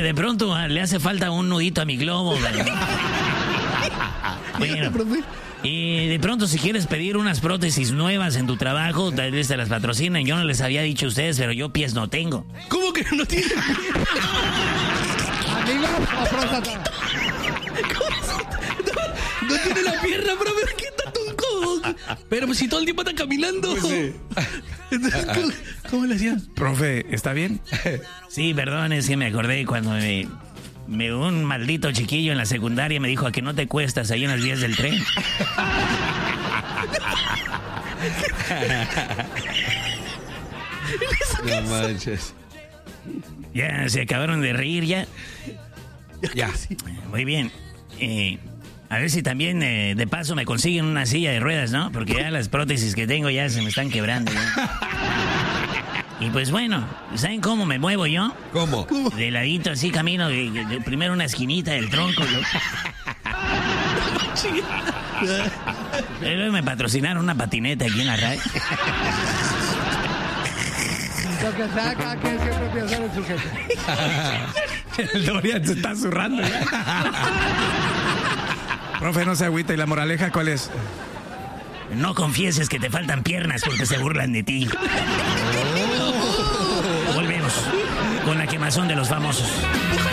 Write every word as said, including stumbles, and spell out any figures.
de pronto ah, le hace falta un nudito a mi globo. Bueno, y de pronto si quieres pedir unas prótesis nuevas en tu trabajo, tal vez te las patrocinen. Yo no les había dicho a ustedes, pero yo pies no tengo. ¿Cómo que no tiene? Amigo, o próstata. No, no tiene la pierna, pero ¿por qué está un codo? Pero pues si todo el tiempo está caminando. Pues sí. Entonces, ¿cómo, ¿cómo le hacían? Profe, ¿está bien? Sí, perdón, es que me acordé cuando me, me- un maldito chiquillo en la secundaria me dijo a que no te cuestas ahí en las vías del tren. No manches. Ya se acabaron de reír ya. Ya. Muy bien. Eh, a ver si también eh, de paso me consiguen una silla de ruedas, ¿no? Porque ya las prótesis que tengo ya se me están quebrando. ¿Ya? Y pues bueno, ¿saben cómo me muevo yo? ¿Cómo? De ladito así camino, de, de- de primero una esquinita del tronco. ¿No? Y luego me patrocinaron una patineta aquí en la radio. Lo que sea, cada quien siempre piensa en su jefe. El Dorian se está zurrando ya. Profe, no se agüita. ¿Y la moraleja cuál es? No confieses que te faltan piernas porque se burlan de ti. Volvemos con la quemazón de los famosos.